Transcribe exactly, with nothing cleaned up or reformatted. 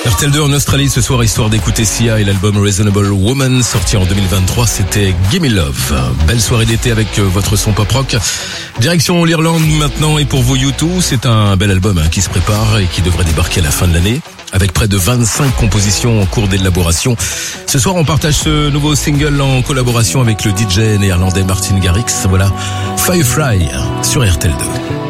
R T L deux en Australie ce soir, histoire d'écouter Sia et l'album Reasonable Woman, sorti en deux mille vingt-trois, c'était Gimme Love. Belle soirée d'été avec votre son pop rock. Direction l'Irlande maintenant, et pour vous U deux, c'est un bel album hein, qui se prépare et qui devrait débarquer à la fin de l'année, avec près de vingt-cinq compositions en cours d'élaboration. Ce soir, on partage ce nouveau single en collaboration avec le D J néerlandais Martin Garrix. Voilà, Firefly sur R T L deux.